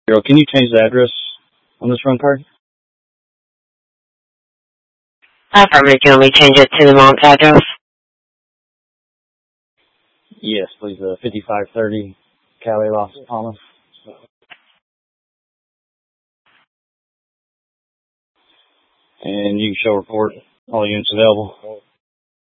Girl, can you change the address on this run card? Affirmative. Do you want me to change it to the mom's address? Yes, please. 5530 Cali Los Palmas. And you can show report all units available.